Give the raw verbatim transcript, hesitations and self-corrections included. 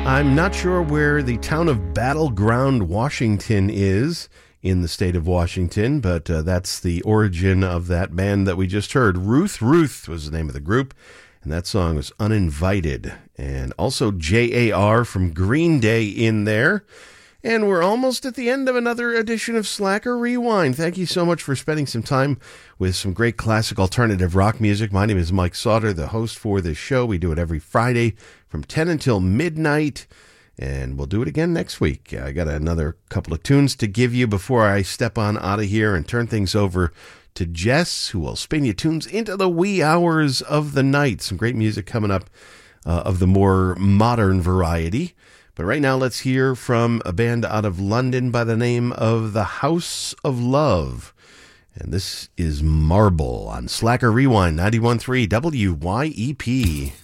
I'm not sure where the town of Battleground, Washington is in the state of Washington, but uh, that's the origin of that band that we just heard. Ruth Ruth was the name of the group, and that song was Uninvited. And also J A R from Green Day in there. And we're almost at the end of another edition of Slacker Rewind. Thank you so much for spending some time with some great classic alternative rock music. My name is Mike Sauter, the host for this show. We do it every Friday from ten until midnight, and we'll do it again next week. I got another couple of tunes to give you before I step on out of here and turn things over to Jess, who will spin you tunes into the wee hours of the night. Some great music coming up uh, of the more modern variety. But right now, let's hear from a band out of London by the name of The House of Love. And this is Marble on Slacker Rewind, ninety-one point three W Y E P.